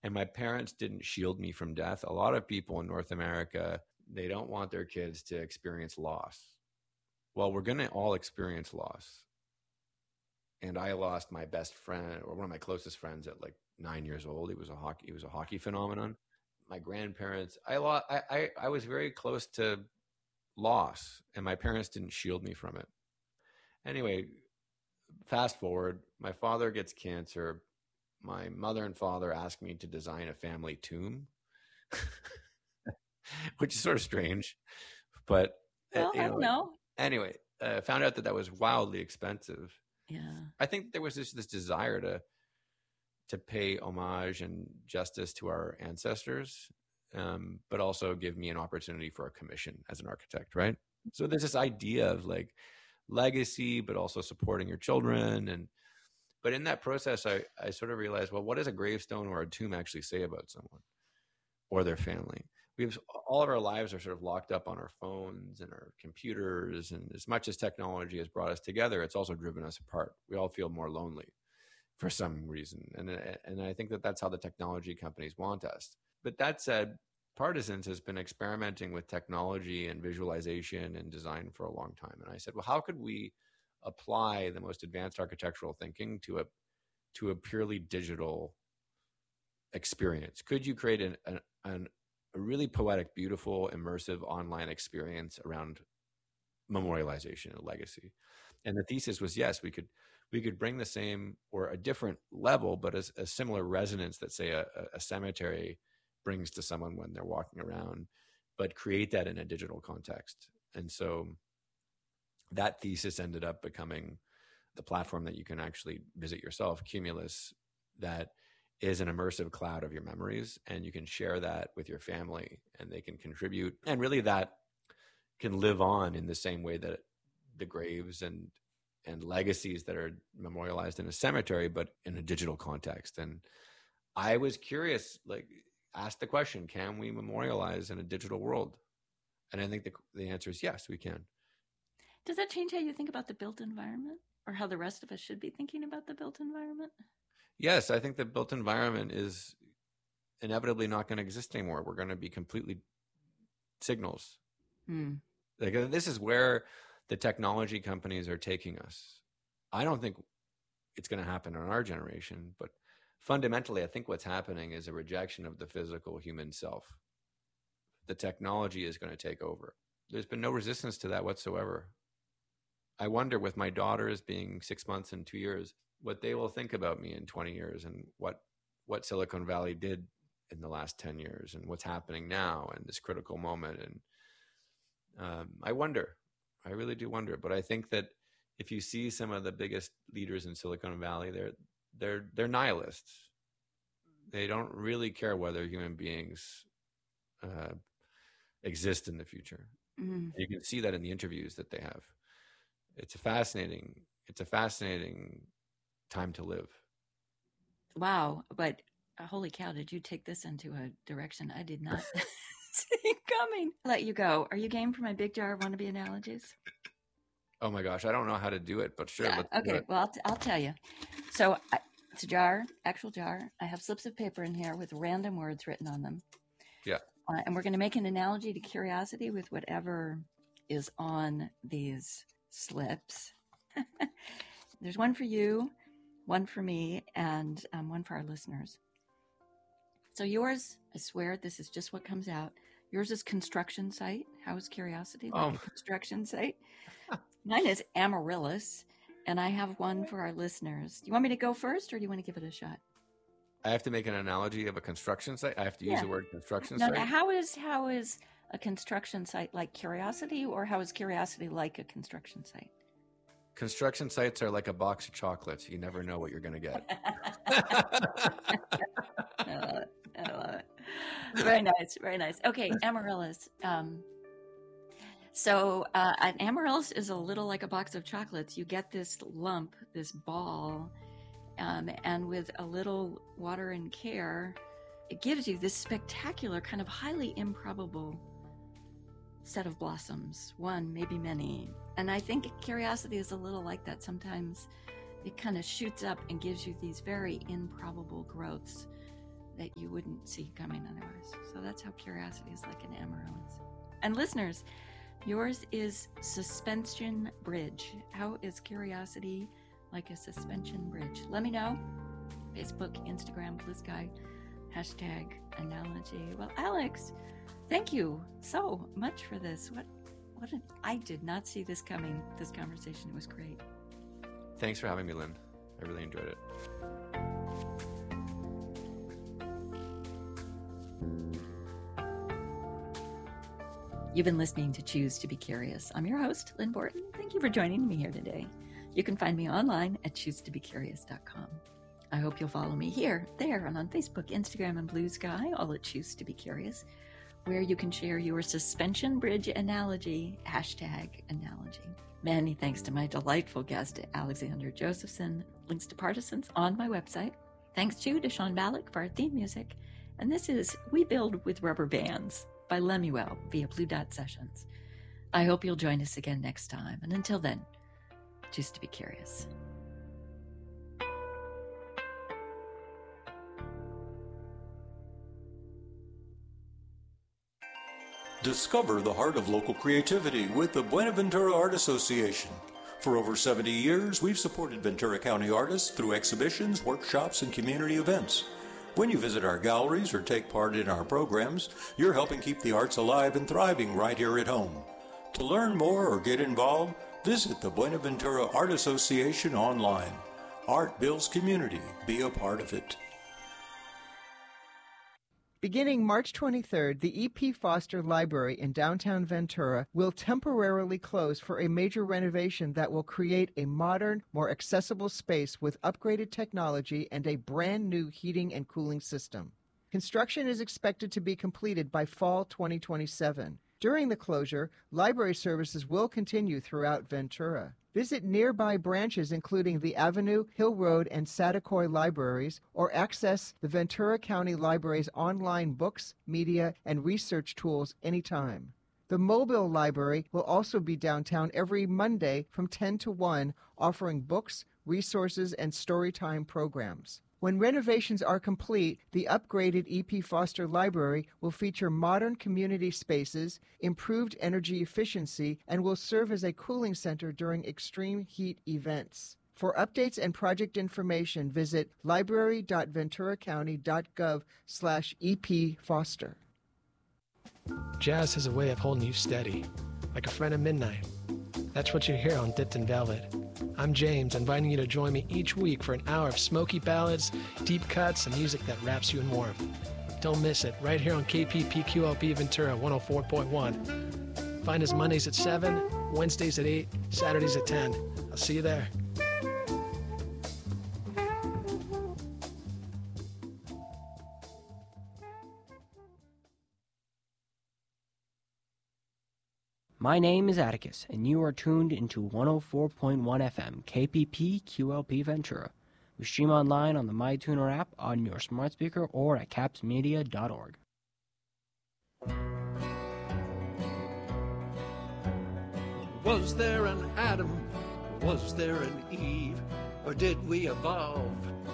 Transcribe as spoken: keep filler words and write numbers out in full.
And my parents didn't shield me from death. A lot of people in North America, they don't want their kids to experience loss. Well, we're going to all experience loss. And I lost my best friend, or one of my closest friends, at like nine years old. He was a hockey, he was a hockey phenomenon. My grandparents, I lost, I, I, I was very close to loss, and my parents didn't shield me from it. Anyway, fast forward, my father gets cancer. My mother and father asked me to design a family tomb, which is sort of strange, but well, uh, you I know, don't know. Anyway, I uh, found out that that was wildly expensive. Yeah, I think there was this this desire to to pay homage and justice to our ancestors, um, but also give me an opportunity for a commission as an architect, right? So there's this idea of like legacy, but also supporting your children. And but in that process, I, I sort of realized, well, what does a gravestone or a tomb actually say about someone or their family? We've all of our lives are sort of locked up on our phones and our computers. And as much as technology has brought us together, it's also driven us apart. We all feel more lonely for some reason. And, and I think that that's how the technology companies want us. But that said, Partisans has been experimenting with technology and visualization and design for a long time. And I said, well, how could we apply the most advanced architectural thinking to a to a purely digital experience? Could you create an, an, an, a really poetic, beautiful, immersive online experience around memorialization and legacy? And the thesis was, yes, we could we could bring the same or a different level, but a, a similar resonance that, say, a, a cemetery brings to someone when they're walking around, but create that in a digital context. And so that thesis ended up becoming the platform that you can actually visit yourself, Cumulus, that is an immersive cloud of your memories, and you can share that with your family and they can contribute. And really that can live on in the same way that the graves and and legacies that are memorialized in a cemetery, but in a digital context. And I was curious, like, ask the question, can we memorialize in a digital world? And I think the, the answer is yes, we can. Does that change how you think about the built environment, or how the rest of us should be thinking about the built environment? Yes, I think the built environment is inevitably not going to exist anymore. We're going to be completely signals. Hmm. Like, this is where the technology companies are taking us. I don't think it's going to happen in our generation, but fundamentally, I think what's happening is a rejection of the physical human self. The technology is going to take over. There's been no resistance to that whatsoever. I wonder, with my daughters being six months and two years, what they will think about me in twenty years, and what what Silicon Valley did in the last ten years, and what's happening now in this critical moment. And um, I wonder, I really do wonder. But I think that if you see some of the biggest leaders in Silicon Valley, they're they're they're nihilists. They don't really care whether human beings uh, exist in the future. Mm. You can see that in the interviews that they have. It's a fascinating, it's a fascinating time to live. Wow. But uh, holy cow, did you take this into a direction I did not see coming? I'll let you go. Are you game for my big jar of wannabe analogies? Oh my gosh, I don't know how to do it, but sure. Yeah. Let's do Okay. it. Well, I'll, t- I'll tell you. So I, it's a jar, actual jar. I have slips of paper in here with random words written on them. Yeah. Uh, and we're going to make an analogy to curiosity with whatever is on these slips. There's one for you, one for me, and um, one for our listeners. So yours, I swear, this is just what comes out. Yours is construction site. How is curiosity like Oh. a construction site? Mine is amaryllis, and I have one for our listeners. Do you want me to go first, or do you want to give it a shot? I have to make an analogy of a construction site. I have to use Yeah. the word construction No, site. no, how is how is a construction site like curiosity, or how is curiosity like a construction site? Construction sites are like a box of chocolates. You never know what you're going to get. I love it. I love it. Very nice. Very nice. Okay, amaryllis. Um, so uh, an amaryllis is a little like a box of chocolates. You get this lump, this ball, um, and with a little water and care, it gives you this spectacular, kind of highly improbable set of blossoms. One, maybe many. And I think curiosity is a little like that. Sometimes it kind of shoots up and gives you these very improbable growths that you wouldn't see coming otherwise. So that's how curiosity is like an Amaryllis. And listeners, yours is suspension bridge. How is curiosity like a suspension bridge? Let me know. Facebook, Instagram, Blue Sky, hashtag analogy. Well, Alex, thank you so much for this. What, what an, I did not see this coming. This conversation was great. Thanks for having me, Lynn. I really enjoyed it. You've been listening to Choose to Be Curious. I'm your host, Lynn Borton. Thank you for joining me here today. You can find me online at choose to be curious dot com. I hope you'll follow me here, there, and on Facebook, Instagram, and Blue Sky, all at Choose to Be Curious, where you can share your suspension bridge analogy, hashtag analogy. Many thanks to my delightful guest, Alexander Josephson. Links to Partisans on my website. Thanks to Deshaun Balak for our theme music. And this is We Build with Rubber Bands by Lemuel via Blue Dot Sessions. I hope you'll join us again next time. And until then, choose to be curious. Discover the heart of local creativity with the Buenaventura Art Association. For over seventy years, we've supported Ventura County artists through exhibitions, workshops, and community events. When you visit our galleries or take part in our programs, you're helping keep the arts alive and thriving right here at home. To learn more or get involved, visit the Buenaventura Art Association online. Art builds community. Be a part of it. Beginning March twenty-third, the E P Foster Library in downtown Ventura will temporarily close for a major renovation that will create a modern, more accessible space with upgraded technology and a brand new heating and cooling system. Construction is expected to be completed by fall twenty twenty-seven. During the closure, library services will continue throughout Ventura. Visit nearby branches including the Avenue, Hill Road, and Saticoy libraries, or access the Ventura County Library's online books, media, and research tools anytime. The Mobile Library will also be downtown every Monday from ten to one, offering books, resources, and storytime programs. When renovations are complete, the upgraded E P Foster Library will feature modern community spaces, improved energy efficiency, and will serve as a cooling center during extreme heat events. For updates and project information, visit library dot ventura county dot gov slash E P Foster. Jazz has a way of holding you steady, like a friend at midnight. That's what you hear on Dipped in Velvet. I'm James, inviting you to join me each week for an hour of smoky ballads, deep cuts, and music that wraps you in warmth. Don't miss it, right here on K P P Q L P Ventura one oh four point one. Find us Mondays at seven, Wednesdays at eight, Saturdays at ten. I'll see you there. My name is Atticus, and you are tuned into one oh four point one F M, K P P Q L P Ventura. We stream online on the MyTuner app, on your smart speaker, or at caps media dot org. Was there an Adam? Was there an Eve? Or did we evolve